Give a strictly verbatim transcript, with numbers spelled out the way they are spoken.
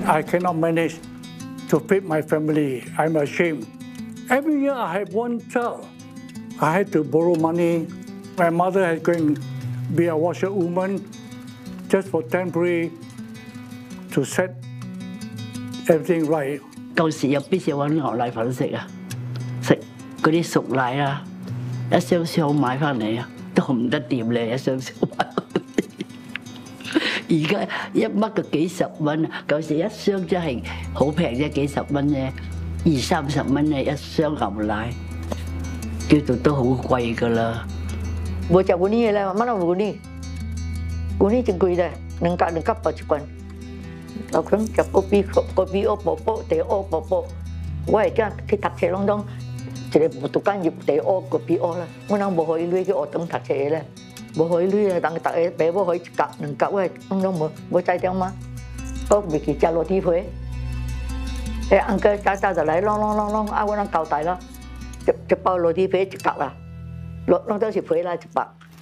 I cannot manage to feed my family. I'm ashamed. Every year I have one child. I had to borrow money. My mother had going to be a washerwoman just for temporary to set everything right. 舊時有必要揾牛奶粉食啊，食嗰啲熟奶啊，一箱箱買翻嚟啊，都唔得掂咧，一箱箱買。而家一乜就幾十蚊啊！舊時一箱真係好平啫，幾十蚊啫，二三十蚊咧一箱牛奶，叫做都好貴噶啦。 冇食嗰啲嘢咧，乜都冇嗰啲，嗰啲正貴咧，兩格兩格八一罐。我講食嗰邊嗰邊屋婆婆，地屋婆婆，我係驚去讀冊啷當，一個讀間入地屋嗰邊屋啦，我諗冇可以攞去學堂讀冊咧。 冇可以攞啊！等大家俾我可以夾兩夾喂，咁樣冇冇制定嘛？我未去食落地皮，誒，安哥早早就嚟啷啷啷啷，啊，我啷交代啦，一一包落地皮一夾啦，落啷都是皮啦一包。